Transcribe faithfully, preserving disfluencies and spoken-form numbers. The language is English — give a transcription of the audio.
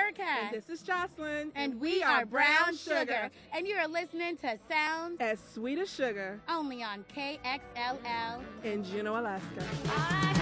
Erica. And this is Jocelyn. And we, we are Brown Sugar. Sugar. And you are listening to Sounds as Sweet as Sugar. Only on K X L L in Juneau, Alaska. I